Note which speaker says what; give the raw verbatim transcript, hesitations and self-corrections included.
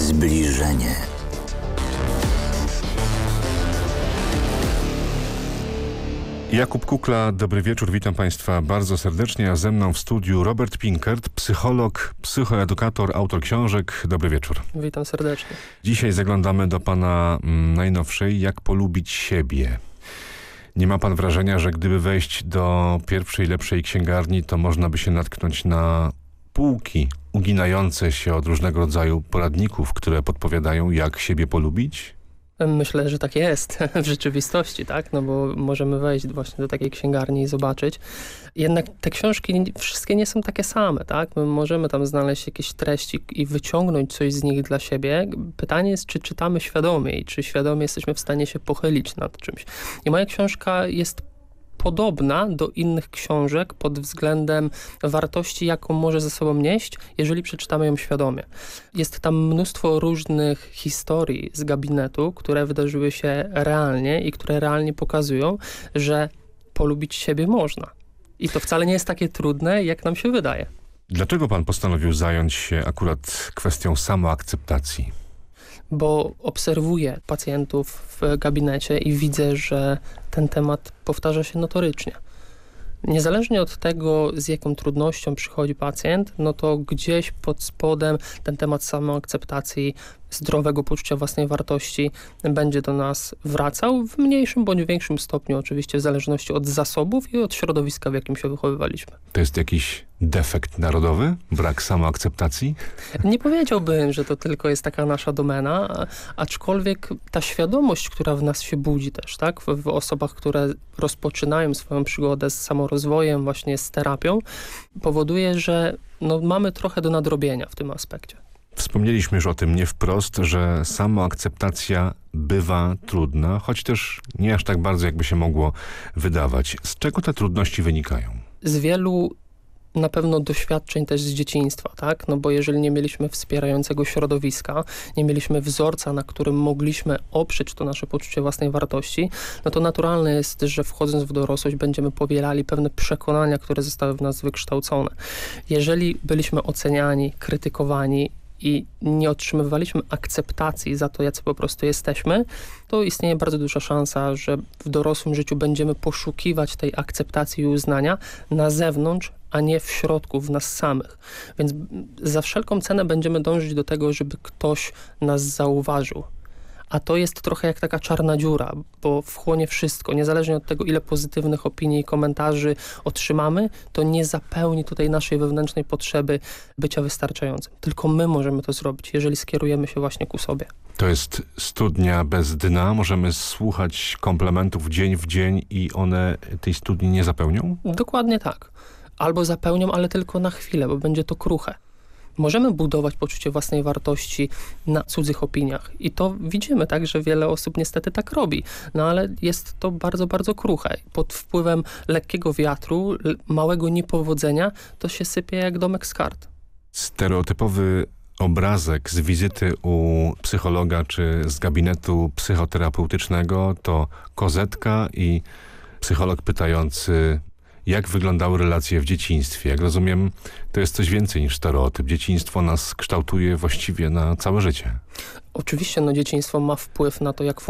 Speaker 1: Zbliżenie.
Speaker 2: Jakub Kukla, dobry wieczór, witam Państwa bardzo serdecznie, a ze mną w studiu Robert Pinkert, psycholog, psychoedukator, autor książek. Dobry wieczór.
Speaker 3: Witam serdecznie.
Speaker 2: Dzisiaj zaglądamy do Pana mm, najnowszej, Jak polubić siebie. Nie ma Pan wrażenia, że gdyby wejść do pierwszej, lepszej księgarni, to można by się natknąć na półki uginające się od różnego rodzaju poradników, które podpowiadają, jak siebie polubić?
Speaker 3: Myślę, że tak jest w rzeczywistości, tak? No bo możemy wejść właśnie do takiej księgarni i zobaczyć. Jednak te książki wszystkie nie są takie same, tak? My możemy tam znaleźć jakieś treści i wyciągnąć coś z nich dla siebie. Pytanie jest, czy czytamy świadomie i czy świadomie jesteśmy w stanie się pochylić nad czymś. I moja książka jest podobna do innych książek pod względem wartości, jaką może ze sobą nieść, jeżeli przeczytamy ją świadomie. Jest tam mnóstwo różnych historii z gabinetu, które wydarzyły się realnie i które realnie pokazują, że polubić siebie można. I to wcale nie jest takie trudne, jak nam się wydaje.
Speaker 2: Dlaczego Pan postanowił zająć się akurat kwestią samoakceptacji?
Speaker 3: Bo obserwuję pacjentów w gabinecie i widzę, że ten temat powtarza się notorycznie. Niezależnie od tego, z jaką trudnością przychodzi pacjent, no to gdzieś pod spodem ten temat samoakceptacji, zdrowego poczucia własnej wartości będzie do nas wracał w mniejszym bądź większym stopniu, oczywiście w zależności od zasobów i od środowiska, w jakim się wychowywaliśmy.
Speaker 2: To jest jakiś defekt narodowy? Brak samoakceptacji?
Speaker 3: Nie powiedziałbym, że to tylko jest taka nasza domena, aczkolwiek ta świadomość, która w nas się budzi też, tak, w, w osobach, które rozpoczynają swoją przygodę z samorozwojem, właśnie z terapią, powoduje, że no, mamy trochę do nadrobienia w tym aspekcie.
Speaker 2: Wspomnieliśmy już o tym nie wprost, że samoakceptacja bywa trudna, choć też nie aż tak bardzo, jakby się mogło wydawać. Z czego te trudności wynikają?
Speaker 3: Z wielu na pewno doświadczeń też z dzieciństwa, tak? No bo jeżeli nie mieliśmy wspierającego środowiska, nie mieliśmy wzorca, na którym mogliśmy oprzeć to nasze poczucie własnej wartości, no to naturalne jest, że wchodząc w dorosłość będziemy powielali pewne przekonania, które zostały w nas wykształcone. Jeżeli byliśmy oceniani, krytykowani i nie otrzymywaliśmy akceptacji za to, jacy po prostu jesteśmy, to istnieje bardzo duża szansa, że w dorosłym życiu będziemy poszukiwać tej akceptacji i uznania na zewnątrz, a nie w środku, w nas samych. Więc za wszelką cenę będziemy dążyć do tego, żeby ktoś nas zauważył. A to jest trochę jak taka czarna dziura, bo wchłonie wszystko. Niezależnie od tego, ile pozytywnych opinii i komentarzy otrzymamy, to nie zapełni tutaj naszej wewnętrznej potrzeby bycia wystarczającym. Tylko my możemy to zrobić, jeżeli skierujemy się właśnie ku sobie.
Speaker 2: To jest studnia bez dna. Możemy słuchać komplementów dzień w dzień i one tej studni nie zapełnią?
Speaker 3: Dokładnie tak. Albo zapełnią, ale tylko na chwilę, bo będzie to kruche. Możemy budować poczucie własnej wartości na cudzych opiniach. I to widzimy, tak, że wiele osób niestety tak robi. No ale jest to bardzo, bardzo kruche. Pod wpływem lekkiego wiatru, małego niepowodzenia, to się sypie jak domek z kart.
Speaker 2: Stereotypowy obrazek z wizyty u psychologa czy z gabinetu psychoterapeutycznego to kozetka i psycholog pytający, jak wyglądały relacje w dzieciństwie. Jak rozumiem, to jest coś więcej niż stereotyp. Dzieciństwo nas kształtuje właściwie na całe życie.
Speaker 3: Oczywiście, no dzieciństwo ma wpływ na to, jak